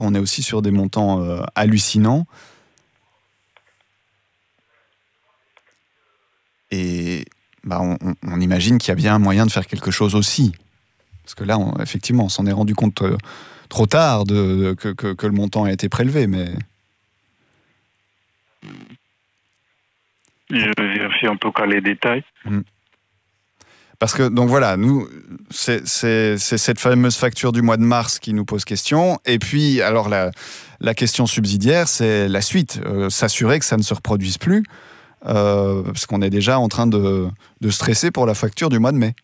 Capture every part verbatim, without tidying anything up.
on est aussi sur des montants euh, hallucinants. Et bah, on, on imagine qu'il y a bien un moyen de faire quelque chose aussi. Parce que là, on, effectivement, on s'en est rendu compte euh, trop tard de, de, que, que, que le montant a été prélevé, mais... Je vérifie en tout cas les détails. Mmh. Parce que, donc voilà, nous, c'est, c'est, c'est cette fameuse facture du mois de mars qui nous pose question. Et puis, alors, la, la question subsidiaire, c'est la suite. Euh, s'assurer que ça ne se reproduise plus, euh, parce qu'on est déjà en train de, de stresser pour la facture du mois de mai.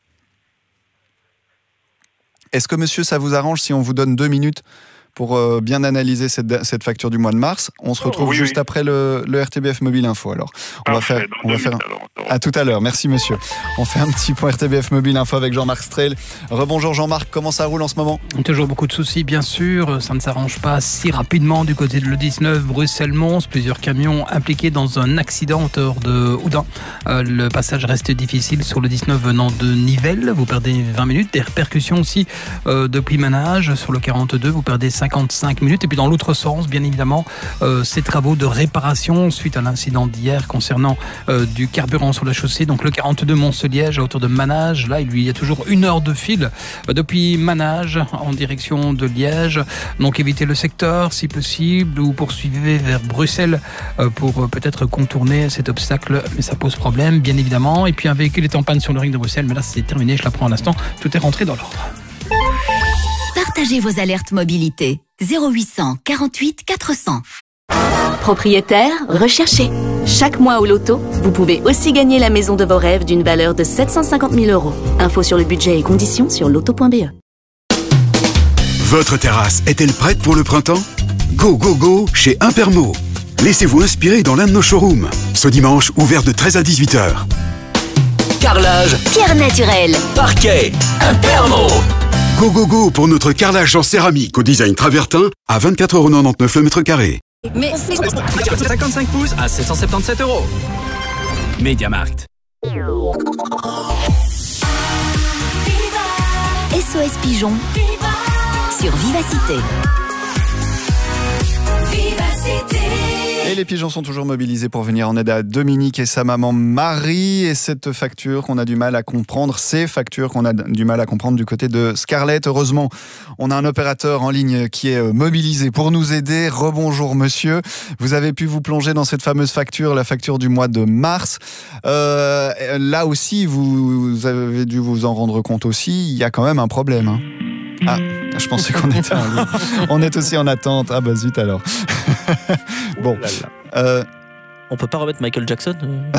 Est-ce que, monsieur, ça vous arrange si on vous donne deux minutes pour euh, bien analyser cette, cette facture du mois de mars? On se retrouve oh, oui, juste oui. après le, le R T B F Mobile Info. Alors, on Parfait, va faire... On va faire minutes, alors, alors. À tout à l'heure, merci monsieur. On fait un petit point R T B F Mobile Info avec Jean-Marc Strel. Rebonjour Jean-Marc, comment ça roule en ce moment? Toujours beaucoup de soucis, bien sûr. Ça ne s'arrange pas si rapidement du côté de l'E dix-neuf, Bruxelles-Mons. Plusieurs camions impliqués dans un accident en hauteur de Houdan. Euh, le passage reste difficile sur le dix-neuf venant de Nivelles. Vous perdez vingt minutes. Des répercussions aussi euh, depuis Manage. Sur le quarante-deux, vous perdez cinquante-cinq minutes. Et puis dans l'autre sens, bien évidemment, euh, ces travaux de réparation suite à l'incident d'hier concernant euh, du carburant sur la chaussée. Donc le quarante-deux Mons-Liège à hauteur de Manage. Là, il y a toujours une heure de fil euh, depuis Manage en direction de Liège. Donc évitez le secteur si possible ou poursuivez vers Bruxelles euh, pour euh, peut-être contourner cet obstacle. Mais ça pose problème, bien évidemment. Et puis un véhicule est en panne sur le ring de Bruxelles. Mais là, c'est terminé. Je l'apprends à l'instant. Tout est rentré dans l'ordre. Partagez vos alertes mobilité. zéro huit cent quarante-huit quatre cents. Propriétaire, recherché. Chaque mois au loto, vous pouvez aussi gagner la maison de vos rêves d'une valeur de sept cent cinquante mille euros. Info sur le budget et conditions sur loto point b e. Votre terrasse est-elle prête pour le printemps? Go, go, go chez Impermo. Laissez-vous inspirer dans l'un de nos showrooms. Ce dimanche, ouvert de treize à dix-huit heures. Carrelage, Pierre naturelle, parquet, Impermo. Go, go, go pour notre carrelage en céramique au design travertin à vingt-quatre euros quatre-vingt-dix-neuf le mètre carré. mais cinquante-cinq pouces à sept cent soixante-dix-sept euros. Mediamarkt. S O S Pigeon sur Vivacité. Et les pigeons sont toujours mobilisés pour venir en aide à Dominique et sa maman Marie. Et cette facture qu'on a du mal à comprendre, ces factures qu'on a du mal à comprendre du côté de Scarlett. Heureusement, on a un opérateur en ligne qui est mobilisé pour nous aider. Rebonjour monsieur. Vous avez pu vous plonger dans cette fameuse facture, la facture du mois de mars. Euh, là aussi, vous avez dû vous en rendre compte aussi. Il y a quand même un problème. Hein. Ah, je pensais qu'on était en ligne. On est aussi en attente. Ah bah zut alors. Bon. Oh là là. Euh... On peut pas remettre Michael Jackson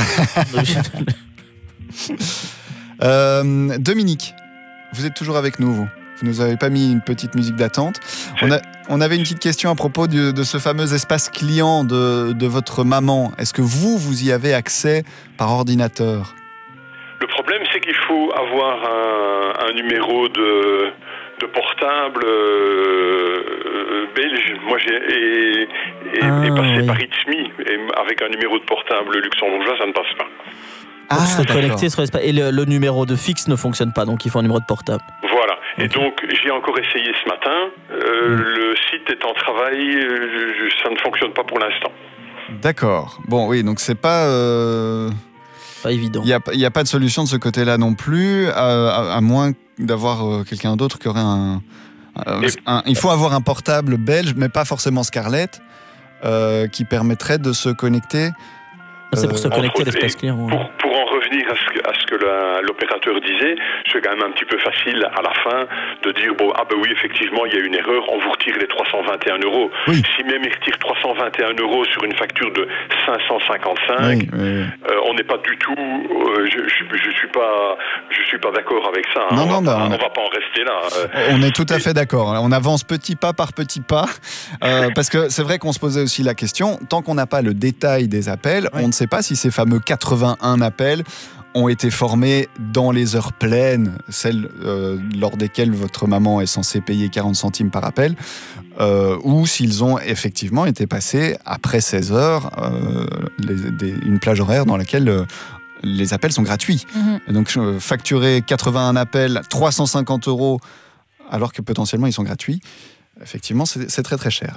euh, Dominique, vous êtes toujours avec nous, vous. Vous nous avez pas mis une petite musique d'attente. On, a, on avait une petite question à propos de, de ce fameux espace client de, de votre maman. Est-ce que vous, vous y avez accès par ordinateur? Le problème, c'est qu'il faut avoir un, un numéro de, de portable euh, belge. Moi, j'ai et, et, ah, et passé oui. par Itsmi. Et avec un numéro de portable luxembourgeois, ça ne passe pas. Pour Ah, se connecter sur l'espace. Et le, le numéro de fixe ne fonctionne pas, donc il faut un numéro de portable. Voilà. Et Okay. donc, j'ai encore essayé ce matin. Euh, Mm. Le site est en travail. euh, je- ça ne fonctionne pas pour l'instant. D'accord. Bon, oui, donc c'est pas... Euh... Pas évident. Il n'y a, il y a pas de solution de ce côté-là non plus, euh, à, à moins d'avoir euh, quelqu'un d'autre qui aurait un, euh, Et- un... Il faut avoir un portable belge, mais pas forcément Scarlett, euh, qui permettrait de se connecter. C'est pour se euh, connecter à Entre autres, l'espace et client. ouais. Pour, pour en revenir à ce que, à ce que la- l'opérateur disait, c'est quand même un petit peu facile à la fin de dire bon, ah ben oui, effectivement, il y a une erreur, on vous retire les trois cent vingt et un euros. Oui. Si même il retire trois cent vingt et un euros sur une facture de cinq cent cinquante-cinq, Oui, oui, oui. euh, on n'est pas du tout. euh, je, je, je suis pas, je suis pas d'accord avec ça. hein. Non, on, non, va bah, pas, on on est- va pas en rester là. euh. On est tout à fait d'accord. On avance petit pas par petit pas. Euh, parce que c'est vrai qu'on se posait aussi la question, tant qu'on n'a pas le détail des appels, Oui. on ne sait pas si ces fameux quatre-vingt-un appels ont été formés dans les heures pleines, celles euh, lors desquelles votre maman est censée payer quarante centimes par appel, euh, ou s'ils ont effectivement été passés après seize heures, euh, les- des- une plage horaire dans laquelle euh, les appels sont gratuits. Mhm. Et donc euh, facturer quatre-vingt-un appels, trois cent cinquante euros, alors que potentiellement ils sont gratuits, Effectivement, c'est, c'est très très cher.